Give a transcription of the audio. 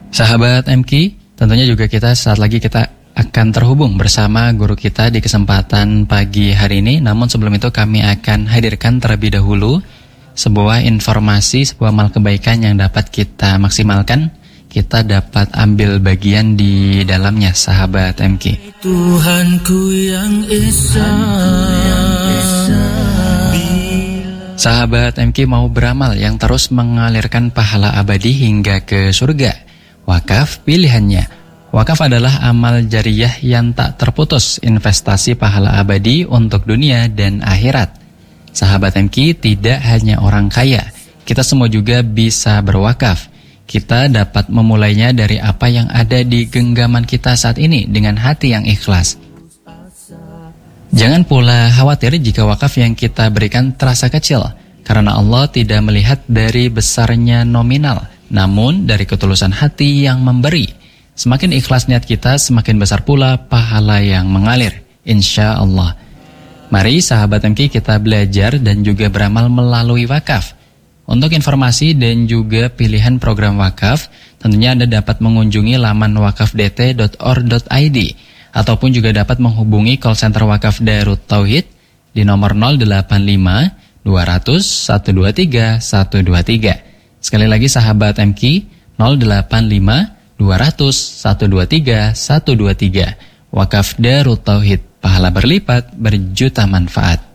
Sahabat MQ, tentunya juga kita saat lagi kita akan terhubung bersama guru kita di kesempatan pagi hari ini. Namun sebelum itu kami akan hadirkan terlebih dahulu sebuah informasi, sebuah amal kebaikan yang dapat kita maksimalkan, kita dapat ambil bagian di dalamnya, sahabat MQ. Tuhanku yang Esa. Sahabat MQ mau beramal yang terus mengalirkan pahala abadi hingga ke surga. Wakaf pilihannya. Wakaf adalah amal jariyah yang tak terputus, investasi pahala abadi untuk dunia dan akhirat. Sahabat MQ, tidak hanya orang kaya, kita semua juga bisa berwakaf. Kita dapat memulainya dari apa yang ada di genggaman kita saat ini dengan hati yang ikhlas. Jangan pula khawatir jika wakaf yang kita berikan terasa kecil, karena Allah tidak melihat dari besarnya nominal, namun dari ketulusan hati yang memberi. Semakin ikhlas niat kita, semakin besar pula pahala yang mengalir, insya Allah. Mari sahabat MQ, kita belajar dan juga beramal melalui wakaf. Untuk informasi dan juga pilihan program wakaf, tentunya Anda dapat mengunjungi laman wakafdt.or.id ataupun juga dapat menghubungi call center wakaf Darut Tauhid di nomor 085 200 123 123. Sekali lagi sahabat MQ, 085 200 123 123. Wakaf Darut Tauhid, pahala berlipat, berjuta manfaat.